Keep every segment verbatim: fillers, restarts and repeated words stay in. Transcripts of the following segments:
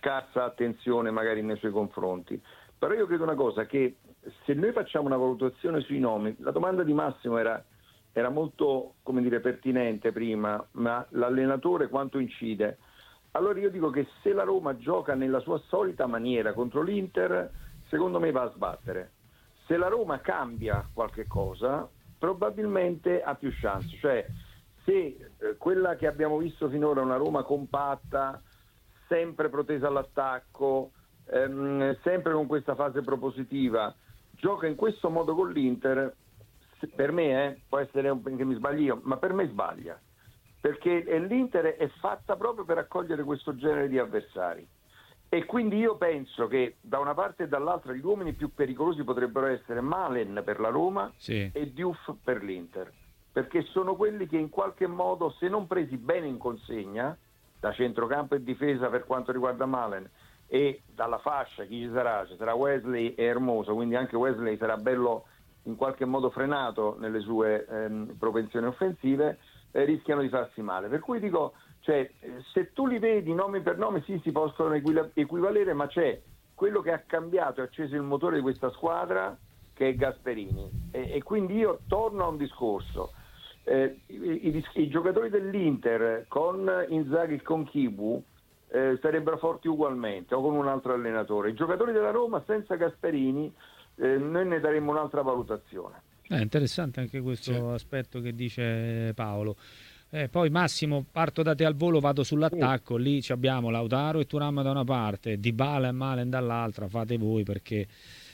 scarsa attenzione magari nei suoi confronti. Però io credo una cosa, che se noi facciamo una valutazione sui nomi, la domanda di Massimo era, era molto, come dire, pertinente prima, ma l'allenatore quanto incide? Allora io dico che se la Roma gioca nella sua solita maniera contro l'Inter, secondo me va a sbattere. Se la Roma cambia qualche cosa, probabilmente ha più chance. Cioè, se eh, quella che abbiamo visto finora è una Roma compatta, sempre protesa all'attacco, ehm, sempre con questa fase propositiva, gioca in questo modo con l'Inter, per me, eh, può essere che mi sbaglio io, ma per me sbaglia. Perché l'Inter è fatta proprio per accogliere questo genere di avversari, e quindi io penso che da una parte e dall'altra gli uomini più pericolosi potrebbero essere Malen per la Roma, sì, e Diouf per l'Inter, perché sono quelli che in qualche modo, se non presi bene in consegna da centrocampo e difesa per quanto riguarda Malen, e dalla fascia chi ci sarà? Ci sarà Wesley e Hermoso, quindi anche Wesley sarà bello in qualche modo frenato nelle sue ehm, propensioni offensive, Eh, rischiano di farsi male. Per cui dico, cioè, se tu li vedi nome per nome, sì, si possono equi- equivalere, ma c'è quello che ha cambiato e acceso il motore di questa squadra, che è Gasperini, e, e quindi io torno a un discorso. Eh, i, i, i giocatori dell'Inter con Inzaghi e con Kibu eh, sarebbero forti ugualmente, o con un altro allenatore. I giocatori della Roma senza Gasperini, eh, noi ne daremmo un'altra valutazione. È interessante anche questo, sì, aspetto che dice Paolo. Eh, poi Massimo, parto da te al volo, vado sull'attacco, lì ci abbiamo Lautaro e Thuram da una parte, Dybala e Malen dall'altra, fate voi perché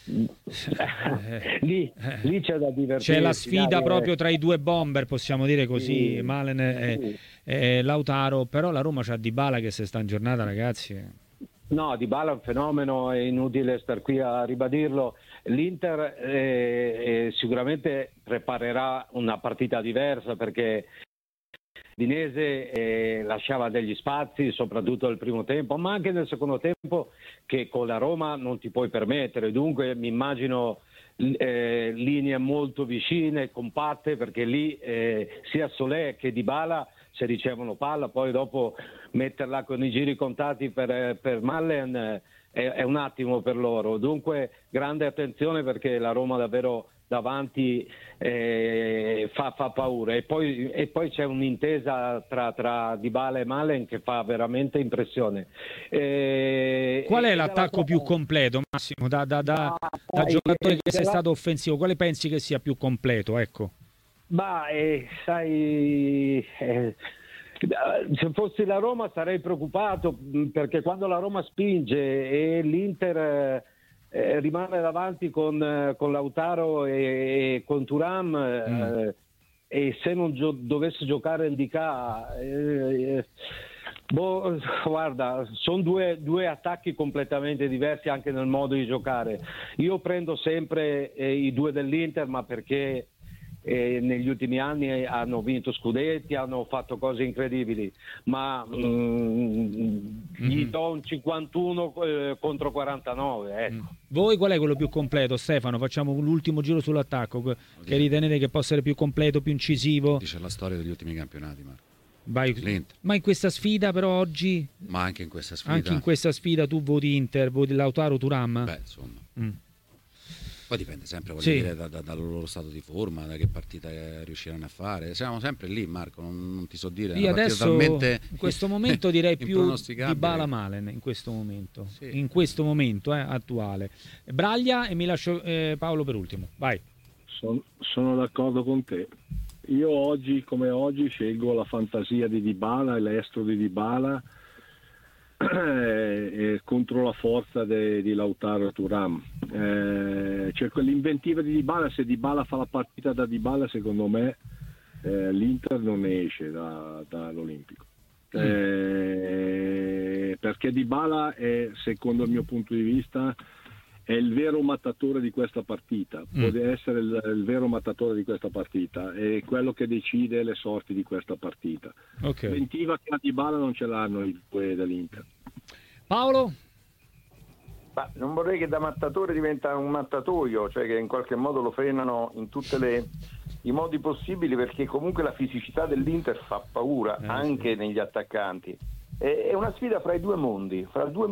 eh, lì, lì c'è da divertirsi, c'è la sfida dai, proprio eh. tra i due bomber, possiamo dire così, sì, Malen e, sì, e Lautaro, però la Roma c'ha Dybala che se sta in giornata, ragazzi. No, Dybala è un fenomeno, è inutile star qui a ribadirlo. L'Inter eh, eh, sicuramente preparerà una partita diversa, perché Udinese eh, lasciava degli spazi, soprattutto nel primo tempo, ma anche nel secondo tempo, che con la Roma non ti puoi permettere. Dunque mi immagino eh, linee molto vicine, compatte, perché lì eh, sia Solé che Dybala, se ricevono palla, poi dopo metterla con i giri contati per, per Malen eh, è, è un attimo per loro. Dunque grande attenzione, perché la Roma davvero davanti eh, fa, fa paura, e poi, e poi c'è un'intesa tra, tra Dybala e Malen che fa veramente impressione. Eh, Qual è l'attacco più completo, Massimo, da, da, da, da giocatore che sei stato offensivo? Quale pensi che sia più completo? Ecco. Ma eh, sai, eh, se fossi la Roma sarei preoccupato, perché quando la Roma spinge e l'Inter eh, rimane davanti con, con Lautaro e, e con Thuram, mm. eh, e se non gio- dovesse giocare Ndicà, eh, boh, guarda, sono due, due attacchi completamente diversi anche nel modo di giocare. Io prendo sempre eh, i due dell'Inter, ma perché E negli ultimi anni hanno vinto scudetti, hanno fatto cose incredibili, ma mm, gli do un cinquantuno eh, contro quarantanove, ecco. Voi qual è quello più completo, Stefano? Facciamo l'ultimo giro sull'attacco, che ritenete che possa essere più completo, più incisivo? Dice la storia degli ultimi campionati, Marco. Vai, ma in questa sfida però oggi, ma anche in questa sfida, anche in questa sfida tu voti Inter, voti Lautaro, Thuram? Beh, insomma. Mm. Poi dipende sempre, voglio sì, dire, da, da, dal loro stato di forma, da che partita riusciranno a fare. Siamo sempre lì, Marco, non, non ti so dire. Io adesso talmente in questo momento direi più Dybala Malen in questo momento, sì, in questo momento eh, attuale. Braglia, e mi lascio eh, Paolo per ultimo. Vai. Sono, sono d'accordo con te. Io oggi come oggi scelgo la fantasia di Dybala e l'estro di Dybala eh, contro la forza de, di Lautaro e Thuram. Eh, cioè quell'inventiva di Dybala, se Dybala fa la partita da Dybala, secondo me eh, l'Inter non ne esce da, dall'Olimpico. Eh, perché Dybala è, secondo il mio punto di vista, è il vero mattatore di questa partita, può mm. essere il, il vero mattatore di questa partita, è quello che decide le sorti di questa partita. Okay. L'inventiva che a Dybala non ce l'hanno i due dell'Inter. Paolo? Ma non vorrei che da mattatore diventa un mattatoio, cioè che in qualche modo lo frenano in tutti i modi possibili, perché comunque la fisicità dell'Inter fa paura, eh, anche sì, negli attaccanti. È una sfida fra i due mondi, fra due